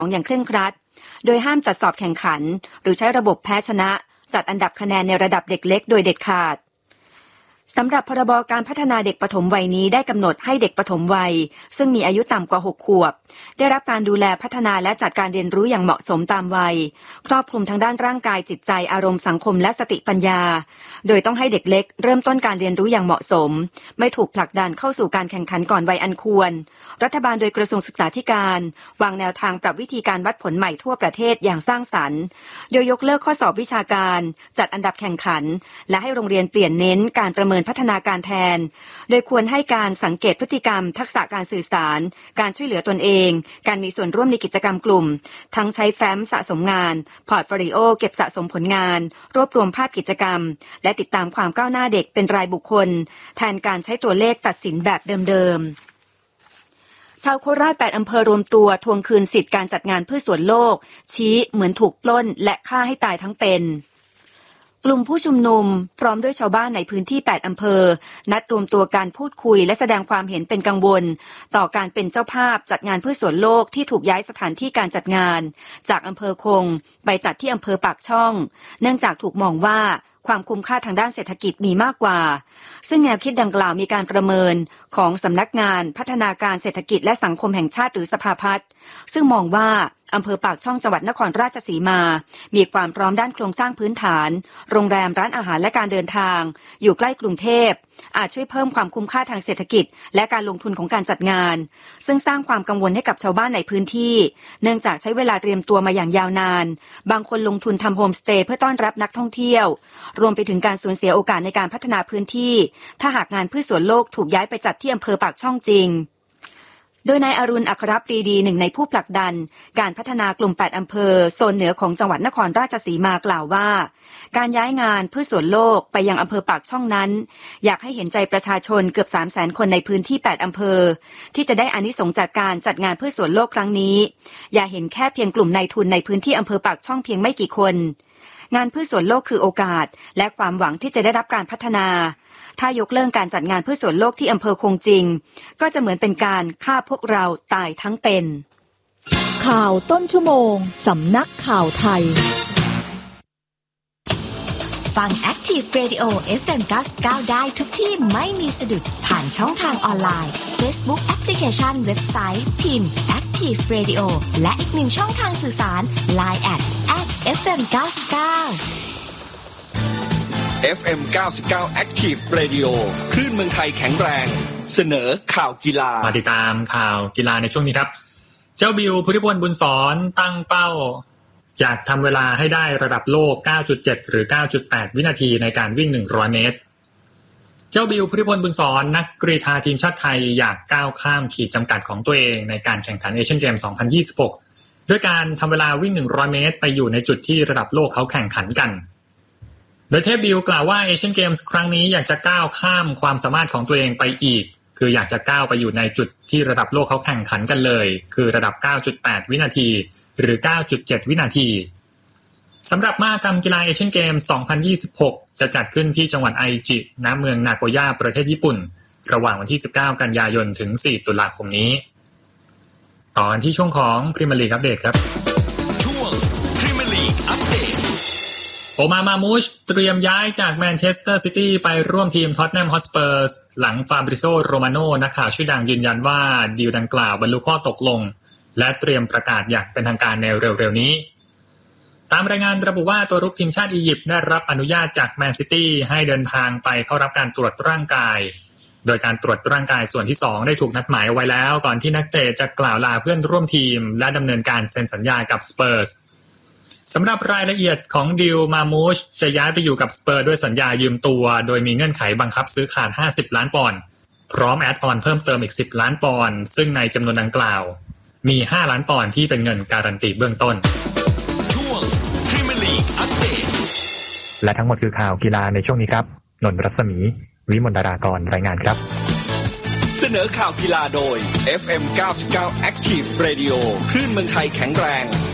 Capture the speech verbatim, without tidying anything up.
อย่างเคร่งครัดโดยห้ามจัดสอบแข่งขันหรือใช้ระบบแพ้ชนะจัดอันดับคะแนนในระดับเด็กเล็กโดยเด็ดขาดสำหรับพรบการพัฒนาเด็กปฐมวัยนี้ได้กำหนดให้เด็กปฐมวัยซึ่งมีอายุต่ำกว่าหกขวบได้รับการดูแลพัฒนาและจัดการเรียนรู้อย่างเหมาะสมตามวัยครอบคลุมทั้งด้านร่างกายจิตใจอารมณ์สังคมและสติปัญญาโดยต้องให้เด็กเล็กเริ่มต้นการเรียนรู้อย่างเหมาะสมไม่ถูกผลักดันเข้าสู่การแข่งขันก่อนวัยอันควรรัฐบาลโดยกระทรวงศึกษาธิการวางแนวทางปรับวิธีการวัดผลใหม่ทั่วประเทศอย่างสร้างสรรค์โดยยกเลิกข้อสอบวิชาการจัดอันดับแข่งขันและให้โรงเรียนเปลี่ยนเน้นการประเมินพัฒนาการแทนโดยควรให้การสังเกตพฤติกรรมทักษะการสื่อสารการช่วยเหลือตนเองการมีส่วนร่วมในกิจกรรมกลุ่มทั้งใช้แฟ้มสะสมงานพอร์ตโฟลิโอเก็บสะสมผลงานรวบรวมภาพกิจกรรมและติดตามความก้าวหน้าเด็กเป็นรายบุคคลแทนการใช้ตัวเลขตัดสินแบบเดิมๆชาวโคราชแปดอำเภอรวมตัวทวงคืนสิทธิการจัดงานพืชสวนโลกชี้เหมือนถูกปล้นและฆ่าให้ตายทั้งเป็นกลุ่มผู้ชุมนุมพร้อมด้วยชาวบ้านในพื้นที่แปดอำเภอนัดรวมตัวการพูดคุยและแสดงความเห็นเป็นกังวลต่อการเป็นเจ้าภาพจัดงานพืชสวนโลกที่ถูกย้ายสถานที่การจัดงานจากอำเภอคงไปจัดที่อำเภอปากช่องเนื่องจากถูกมองว่าความคุ้มค่าทางด้านเศรษฐกิจมีมากกว่าซึ่งแนวคิดดังกล่าวมีการประเมินของสำนักงานพัฒนาการเศรษฐกิจและสังคมแห่งชาติหรือสภาพัฒน์ซึ่งมองว่าอำเภอปากช่องจังหวัดนครราชสีมามีความพร้อมด้านโครงสร้างพื้นฐานโรงแรมร้านอาหารและการเดินทางอยู่ใกล้กรุงเทพอาจช่วยเพิ่มความคุ้มค่าทางเศรษฐกิจและการลงทุนของการจัดงานซึ่งสร้างความกังวลให้กับชาวบ้านในพื้นที่เนื่องจากใช้เวลาเตรียมตัวมาอย่างยาวนานบางคนลงทุนทำโฮมสเตย์เพื่อต้อนรับนักท่องเที่ยวรวมไปถึงการสูญเสียโอกาสในการพัฒนาพื้นที่ถ้าหากงานพืชสวนโลกถูกย้ายไปจัดที่อำเภอปากช่องจริงโดยนายอรุณอัครปรีดีหนึ่งในผู้ผลักดันการพัฒนากลุ่มแปดอำเภอโซนเหนือของจังหวัดนครราชสีมากล่าวว่าการย้ายงานพืชสวนโลกไปยังอำเภอปากช่องนั้นอยากให้เห็นใจประชาชนเกือบ สามแสน คนในพื้นที่แปดอำเภอที่จะได้อานิสงส์จากการจัดงานพืชสวนโลกครั้งนี้อย่าเห็นแค่เพียงกลุ่มนายทุนในพื้นที่อำเภอปากช่องเพียงไม่กี่คนงานพืชสวนโลกคือโอกาสและความหวังที่จะได้รับการพัฒนาถ้ายกเลิกการจัดงานพืชสวนโลกที่อำเภอคงจริงก็จะเหมือนเป็นการฆ่าพวกเราตายทั้งเป็นข่าวต้นชั่วโมงสำนักข่าวไทยฟัง Active Radio เอฟ เอ็ม เก้าสิบเก้าได้ทุกที่ไม่มีสะดุดผ่านช่องทางออนไลน์ Facebook Application เว็บไซต์พิมพ์ Active Radio และอีกหนึ่งช่องทางสื่อสาร ไลน์ แอท แอท เอฟ เอ็ม เก้าสิบเก้าเอฟ เอ็ม เก้าสิบเก้า Active Radio คลื่นเมืองไทยแข็งแรงเสนอข่าวกีฬามาติดตามข่าวกีฬาในช่วงนี้ครับเจ้าบิวพุทธิพลบุญสอนตั้งเป้าอยากทำเวลาให้ได้ระดับโลก เก้าจุดเจ็ด หรือ เก้าจุดแปด วินาทีในการวิ่งหนึ่งร้อยเมตรเจ้าบิวพุทธิพลบุญสอนนักกรีฑาทีมชาติไทยอยากก้าวข้ามขีดจำกัดของตัวเองในการแข่งขันเอเชียนเกมส์สองพันยี่สิบหกด้วยการทำเวลาวิ่งหนึ่งร้อยเมตรไปอยู่ในจุดที่ระดับโลกเขาแข่งขันกันโดยเทพบิวกล่าวว่าเอเชียนเกมส์ครั้งนี้อยากจะก้าวข้ามความสามารถของตัวเองไปอีกคืออยากจะก้าวไปอยู่ในจุดที่ระดับโลกเขาแข่งขันกันเลยคือระดับ เก้าจุดแปด วินาทีหรือ เก้าจุดเจ็ด วินาทีสำหรับมหกรรมกีฬาเอเชียนเกมส์สองพันยี่สิบหกจะจัดขึ้นที่จังหวัดไอจิณเมืองนาโกย่าประเทศญี่ปุ่นระหว่างวันที่สิบเก้ากันยายนถึงสี่ตุลาคมนี้ต่อกันที่ช่วงของพรีเมียร์ลีกอัปเดตครับช่วงพรีเมียร์ลีกอัปเดตโอมามามูชเตรียมย้ายจากแมนเชสเตอร์ซิตี้ไปร่วมทีมท็อตแนมฮอตสเปอร์สหลังฟาบริโซโรมาโนนักข่าวชื่อดังยืนยันว่าดีลดังกล่าวบรรลุข้อตกลงและเตรียมประกาศอย่างเป็นทางการในเร็วๆนี้ตามรายงานระบุว่าตัวรุกทีมชาติอียิปต์ได้รับอนุญาตจากแมนซิตี้ให้เดินทางไปเข้ารับการตรวจร่างกายโดยการตรวจร่างกายส่วนที่สองได้ถูกนัดหมายไว้แล้วก่อนที่นักเตะจะกล่าวลาเพื่อนร่วมทีมและดำเนินการเซ็นสัญญากับสเปอร์สสำหรับรายละเอียดของดีลมามูชจะย้ายไปอยู่กับสเปอร์ด้วยสัญญายืมตัวโดยมีเงื่อนไขบังคับซื้อขาดห้าสิบล้านปอนด์พร้อมแอดออนเพิ่มเติมอีกสิบล้านปอนด์ซึ่งในจำนวนดังกล่าวมีห้าล้านปอนด์ที่เป็นเงินการันตีเบื้องต้นช่วงพรีเมียร์ลีกอัปเดตและทั้งหมดคือข่าวกีฬาในช่วงนี้ครับนนท์รัศมีวิมลดารากรรายงานครับเสนอข่าวกีฬาโดย เอฟ เอ็ม เก้าสิบเก้า Active Radio คลื่นเมืองไทยแข็งแรง